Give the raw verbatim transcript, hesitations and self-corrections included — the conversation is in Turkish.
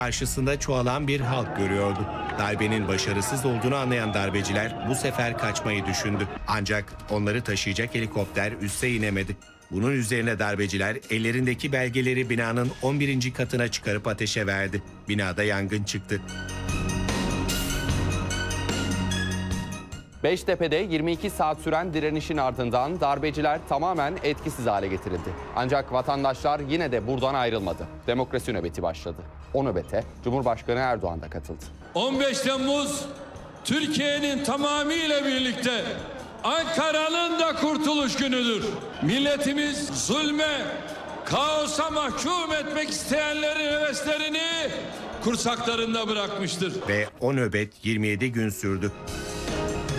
Karşısında çoğalan bir halk görüyordu. Darbenin başarısız olduğunu anlayan darbeciler bu sefer kaçmayı düşündü. Ancak onları taşıyacak helikopter üsse inemedi. Bunun üzerine darbeciler ellerindeki belgeleri binanın on birinci katına çıkarıp ateşe verdi. Binada yangın çıktı. Beştepe'de yirmi iki saat süren direnişin ardından darbeciler tamamen etkisiz hale getirildi. Ancak vatandaşlar yine de buradan ayrılmadı. Demokrasi nöbeti başladı. O nöbete Cumhurbaşkanı Erdoğan da katıldı. on beş Temmuz Türkiye'nin tamamıyla birlikte Ankara'nın da kurtuluş günüdür. Milletimiz zulme, kaosa mahkum etmek isteyenlerin heveslerini kursaklarında bırakmıştır. Ve o nöbet yirmi yedi gün sürdü.